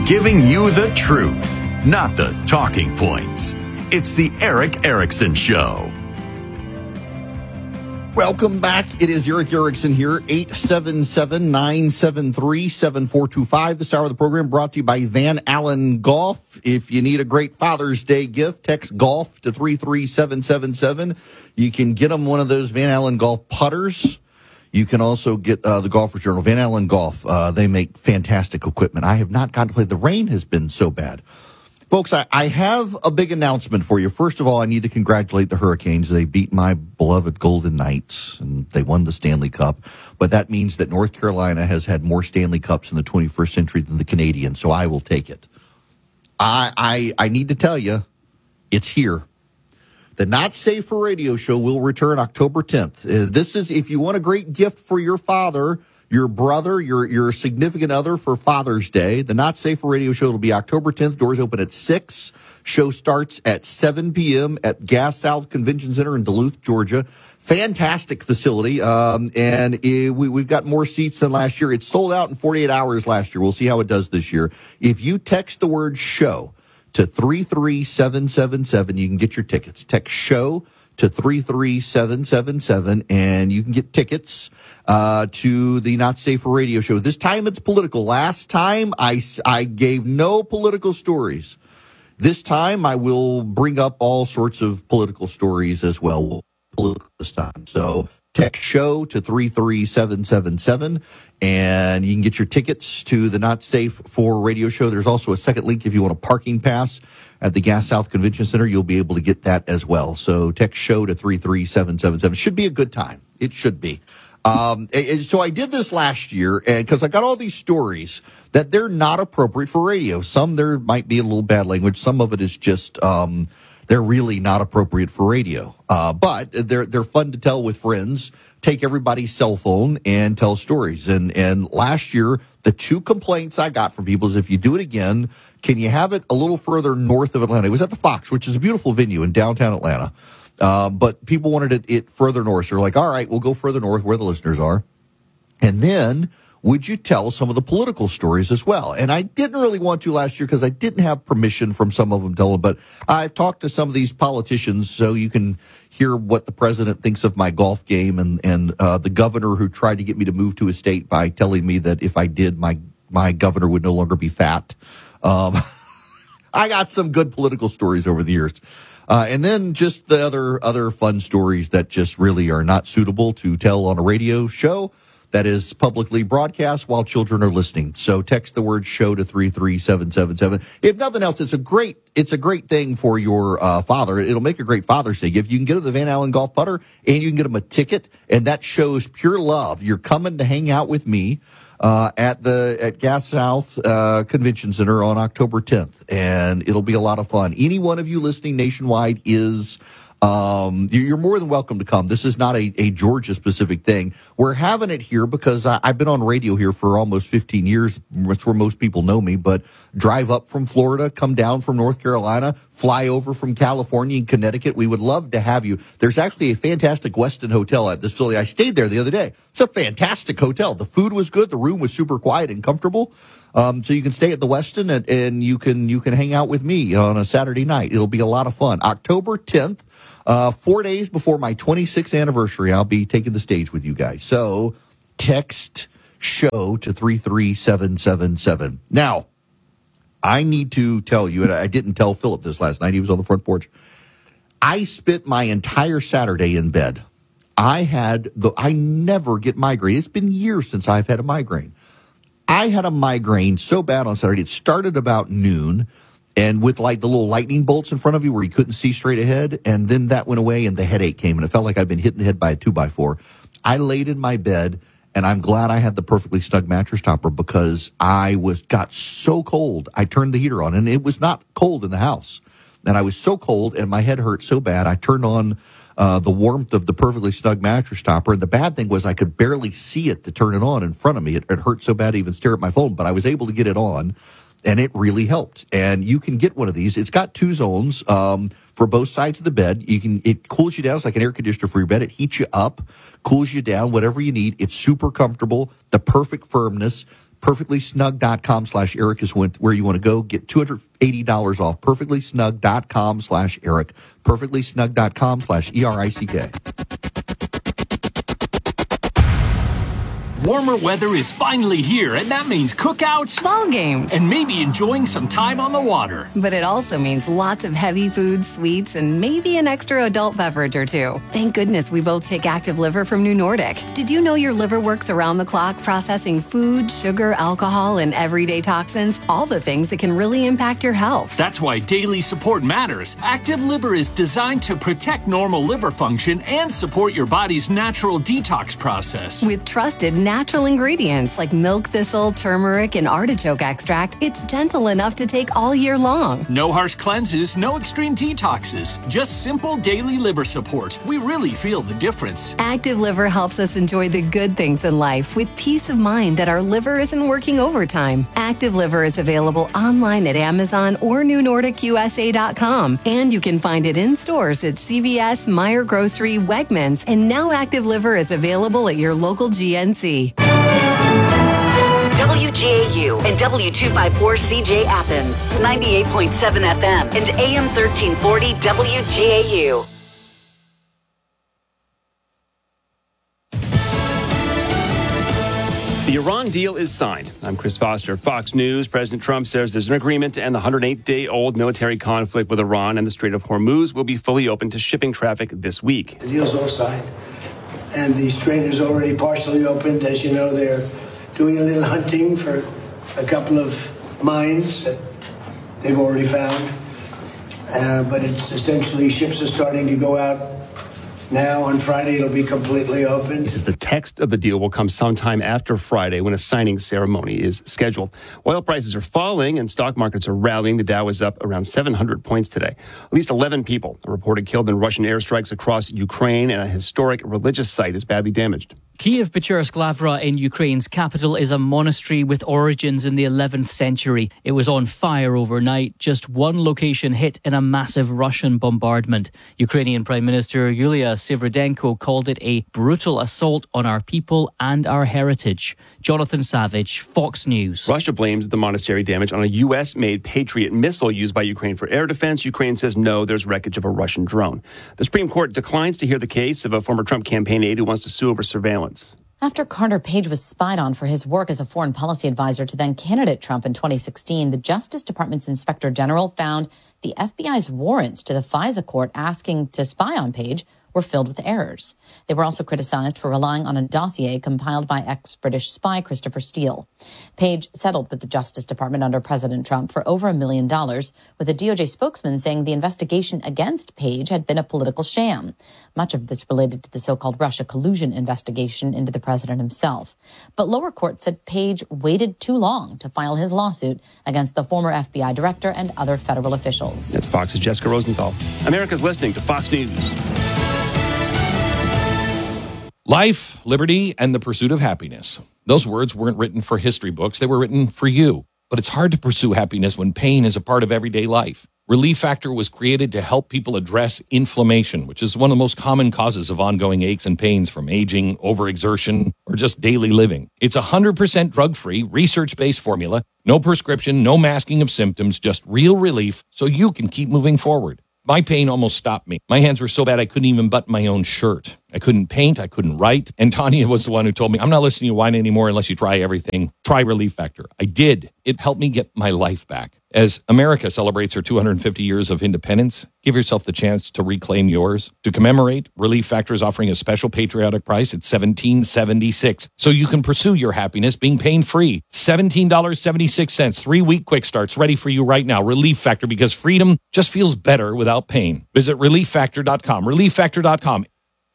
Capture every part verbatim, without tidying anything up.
Giving you the truth, not the talking points. It's the Erick Erickson Show. Welcome back. It is Erick Erickson here, eight seven seven, nine seven three, seven four two five. This hour of the program brought to you by Van Allen Golf. If you need a great Father's Day gift, text golf to three three seven seven seven. You can get them one of those Van Allen Golf putters. You can also get uh, the Golfer's Journal, Van Allen Golf. Uh, they make fantastic equipment. I have not gotten to play. The rain has been so bad. Folks, I, I have a big announcement for you. First of all, I need to congratulate the Hurricanes. They beat my beloved Golden Knights, and they won the Stanley Cup. But that means that North Carolina has had more Stanley Cups in the twenty-first century than the Canadians, so I will take it. I I, I need to tell you, it's here. The Not Safe for Radio show will return October tenth. Uh, this is, if you want a great gift for your father, your brother, your your significant other for Father's Day, the Not Safe for Radio show will be October tenth. Doors open at six. Show starts at seven p.m. at Gas South Convention Center in Duluth, Georgia. Fantastic facility, um, and it, we, we've got more seats than last year. It sold out in forty-eight hours last year. We'll see how it does this year. If you text the word show to three three seven seven seven, you can get your tickets. Text show to three three seven seven seven, and you can get tickets uh, to the Not Safe for Radio show. This time it's political. Last time I, I gave no political stories. This time I will bring up all sorts of political stories as well. Political this time. So text show to three three seven seven seven, and you can get your tickets to the Not Safe for Radio show. There's also a second link if you want a parking pass at the Gas South Convention Center. You'll be able to get that as well. So text show to three three seven seven seven. Should be a good time. It should be. Um, and so I did this last year because I got all these stories that they're not appropriate for radio. Some there might be a little bad language. Some of it is just um, they're really not appropriate for radio. Uh, but they're they're fun to tell with friends. Take everybody's cell phone and tell stories. And and last year, the two complaints I got from people is, if you do it again, can you have it a little further north of Atlanta? It was at the Fox, which is a beautiful venue in downtown Atlanta. Uh, but people wanted it, it further north. So they're like, all right, we'll go further north where the listeners are. And then would you tell some of the political stories as well? And I didn't really want to last year because I didn't have permission from some of them to tell them. But I've talked to some of these politicians so you can hear what the president thinks of my golf game, and, and uh, the governor who tried to get me to move to a state by telling me that if I did, my, my governor would no longer be fat. Um, I got some good political stories over the years. Uh, and then just the other, other fun stories that just really are not suitable to tell on a radio show that is publicly broadcast while children are listening. So text the word show to three three seven seven seven. If nothing else, it's a great, it's a great thing for your, uh, father. It'll make a great Father's Day gift. You can get him the Van Allen Golf putter, and you can get him a ticket, and that shows pure love. You're coming to hang out with me uh, at the at Gas South uh, Convention Center on October tenth, and it'll be a lot of fun. Any one of you listening nationwide is um, you're more than welcome to come. This is not a, a Georgia-specific thing. We're having it here because I, I've been on radio here for almost fifteen years. That's where most people know me, but drive up from Florida, come down from North Carolina, fly over from California and Connecticut. We would love to have you. There's actually a fantastic Westin hotel at this facility. I stayed there the other day. It's a fantastic hotel. The food was good. The room was super quiet and comfortable. Um, so you can stay at the Westin, and, and you can you can hang out with me on a Saturday night. It'll be a lot of fun. October tenth, uh, four days before my twenty-sixth anniversary, I'll be taking the stage with you guys. So text show to three three seven seven seven. Now, I need to tell you, and I didn't tell Philip this last night. He was on the front porch. I spent my entire Saturday in bed. I had the, I never get migraine. It's been years since I've had a migraine. I had a migraine so bad on Saturday. It started about noon, and with like the little lightning bolts in front of you where you couldn't see straight ahead, and then that went away and the headache came, and it felt like I'd been hit in the head by a two by four. I laid in my bed, and I'm glad I had the Perfectly Snug mattress topper because I was got so cold. I turned the heater on, and it was not cold in the house. And I was so cold, and my head hurt so bad, I turned on uh, the warmth of the Perfectly Snug mattress topper. And the bad thing was I could barely see it to turn it on in front of me. It, it hurt so bad to even stare at my phone, but I was able to get it on, and it really helped. And you can get one of these. It's got two zones um, for both sides of the bed. You can It cools you down. It's like an air conditioner for your bed. It heats you up, cools you down, whatever you need. It's super comfortable, the perfect firmness, perfectlysnug.com slash Eric is where you want to go. Get two hundred eighty dollars off. perfectlysnug.com slash Eric. perfectlysnug.com slash E R I C K. Warmer weather is finally here, and that means cookouts, ball games, and maybe enjoying some time on the water. But it also means lots of heavy food, sweets, and maybe an extra adult beverage or two. Thank goodness we both take Active Liver from New Nordic. Did you know your liver works around the clock processing food, sugar, alcohol, and everyday toxins? All the things that can really impact your health. That's why daily support matters. Active Liver is designed to protect normal liver function and support your body's natural detox process. With trusted natural ingredients like milk thistle, turmeric, and artichoke extract, it's gentle enough to take all year long. No harsh cleanses, no extreme detoxes, just simple daily liver support. We really feel the difference. Active Liver helps us enjoy the good things in life with peace of mind that our liver isn't working overtime. Active Liver is available online at Amazon or new nordic U S A dot com, and you can find it in stores at C V S, Meijer Grocery, Wegmans, and now Active Liver is available at your local G N C. W G A U and W two fifty-four C J Athens, ninety-eight point seven F M and A M thirteen forty W G A U. The Iran deal is signed. I'm Chris Foster, Fox News. President Trump says there's an agreement to end the one hundred eight day old military conflict with Iran, and the Strait of Hormuz will be fully open to shipping traffic this week. The deal's all signed, and the strait is already partially opened. As you know, they're doing a little hunting for a couple of mines that they've already found. Uh, but it's essentially ships are starting to go out now. On Friday, it'll be completely open. He says the text of the deal will come sometime after Friday when a signing ceremony is scheduled. Oil prices are falling and stock markets are rallying. The Dow is up around seven hundred points today. At least eleven people are reported killed in Russian airstrikes across Ukraine, and a historic religious site is badly damaged. Kiev-Pechorsk Lavra in Ukraine's capital is a monastery with origins in the eleventh century. It was on fire overnight, just one location hit in a massive Russian bombardment. Ukrainian Prime Minister Yulia Sviridenko called it a brutal assault on our people and our heritage. Jonathan Savage, Fox News. Russia blames the monastery damage on a U S-made Patriot missile used by Ukraine for air defense. Ukraine says no, there's wreckage of a Russian drone. The Supreme Court declines to hear the case of a former Trump campaign aide who wants to sue over surveillance. After Carter Page was spied on for his work as a foreign policy advisor to then-candidate Trump in twenty sixteen, the Justice Department's Inspector General found the F B I's warrants to the FISA court asking to spy on Page were filled with errors. They were also criticized for relying on a dossier compiled by ex-British spy Christopher Steele. Page settled with the Justice Department under President Trump for over a million dollars, with a D O J spokesman saying the investigation against Page had been a political sham. Much of this related to the so-called Russia collusion investigation into the president himself. But lower court said Page waited too long to file his lawsuit against the former F B I director and other federal officials. That's Fox's Jessica Rosenthal. America's listening to Fox News. Life, liberty, and the pursuit of happiness. Those words weren't written for history books. They were written for you. But it's hard to pursue happiness when pain is a part of everyday life. Relief Factor was created to help people address inflammation, which is one of the most common causes of ongoing aches and pains from aging, overexertion, or just daily living. It's a one hundred percent drug-free, research-based formula. No prescription, no masking of symptoms, just real relief so you can keep moving forward. My pain almost stopped me. My hands were so bad I couldn't even button my own shirt. I couldn't paint. I couldn't write. And Tanya was the one who told me, I'm not listening to you whine anymore unless you try everything. Try Relief Factor. I did. It helped me get my life back. As America celebrates her two hundred fifty years of independence, give yourself the chance to reclaim yours. To commemorate, Relief Factor is offering a special patriotic price at seventeen dollars and seventy-six cents, so you can pursue your happiness being pain-free. seventeen dollars and seventy-six cents, three-week quick starts ready for you right now. Relief Factor, because freedom just feels better without pain. Visit relief factor dot com. relief factor dot com.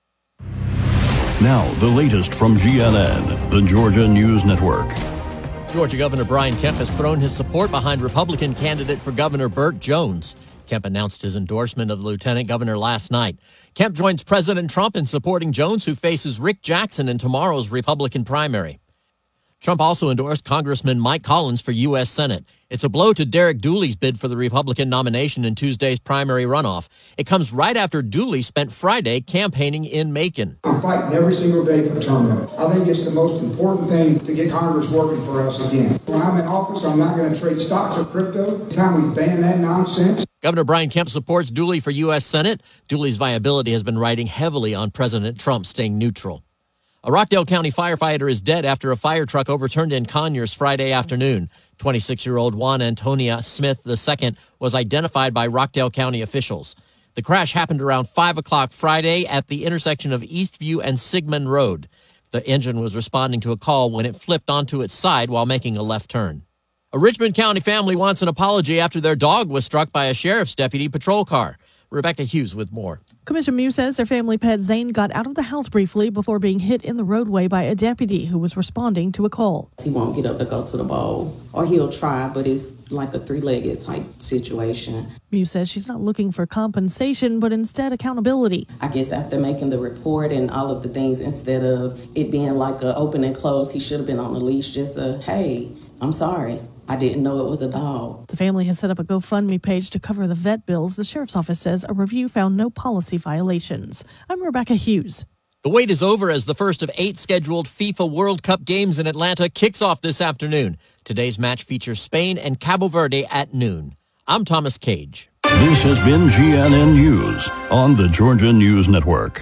Now, the latest from G N N, the Georgia News Network. Georgia Governor Brian Kemp has thrown his support behind Republican candidate for governor Burt Jones. Kemp announced his endorsement of the lieutenant governor last night. Kemp joins President Trump in supporting Jones, who faces Rick Jackson in tomorrow's Republican primary. Trump also endorsed Congressman Mike Collins for U S Senate. It's a blow to Derek Dooley's bid for the Republican nomination in Tuesday's primary runoff. It comes right after Dooley spent Friday campaigning in Macon. I'm fighting every single day for term limit. I think it's the most important thing to get Congress working for us again. When I'm in office, I'm not going to trade stocks or crypto. It's time we ban that nonsense. Governor Brian Kemp supports Dooley for U S Senate. Dooley's viability has been riding heavily on President Trump staying neutral. A Rockdale County firefighter is dead after a fire truck overturned in Conyers Friday afternoon. twenty-six-year-old Juan Antonia Smith the second was identified by Rockdale County officials. The crash happened around five o'clock Friday at the intersection of Eastview and Sigmund Road. The engine was responding to a call when it flipped onto its side while making a left turn. A Richmond County family wants an apology after their dog was struck by a sheriff's deputy patrol car. Rebecca Hughes with more. Commissioner Mew says their family pet Zane got out of the house briefly before being hit in the roadway by a deputy who was responding to a call. He won't get up to go to the bowl, or he'll try, but it's like a three-legged type situation. Mew says she's not looking for compensation, but instead accountability. I guess after making the report and all of the things, instead of it being like a open and close, he should have been on the leash, just a, hey, I'm sorry. I didn't know it was a dog. The family has set up a GoFundMe page to cover the vet bills. The sheriff's office says a review found no policy violations. I'm Rebecca Hughes. The wait is over as the first of eight scheduled FIFA World Cup games in Atlanta kicks off this afternoon. Today's match features Spain and Cabo Verde at noon. I'm Thomas Cage. This has been G N N News on the Georgia News Network.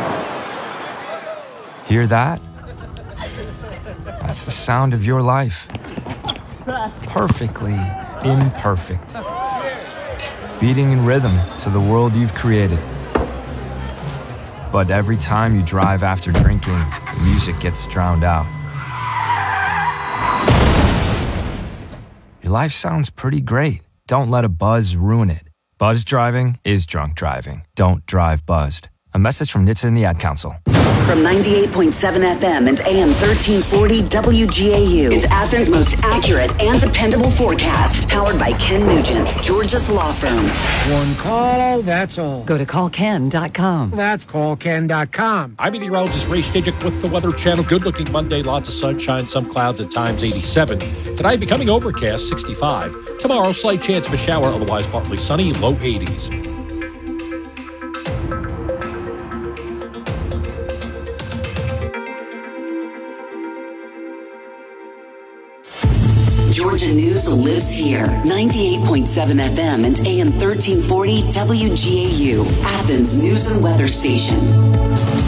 Hear that? That's the sound of your life. Perfectly imperfect. Beating in rhythm to the world you've created. But every time you drive after drinking, the music gets drowned out. Your life sounds pretty great. Don't let a buzz ruin it. Buzz driving is drunk driving. Don't drive buzzed. A message from N H T S A and the Ad Council. From ninety-eight point seven F M and A M thirteen forty W G A U, it's Athens' most accurate and dependable forecast. Powered by Ken Nugent, Georgia's law firm. One call, that's all. Go to call ken dot com. That's call ken dot com. I'm meteorologist Ray Stajic with the Weather Channel. Good-looking Monday, lots of sunshine, some clouds at times, eighty-seven. Tonight, becoming overcast, sixty-five. Tomorrow, slight chance of a shower, otherwise partly sunny, low eighties. Georgia News lives here. ninety-eight point seven F M and A M thirteen forty W G A U, Athens News and Weather Station.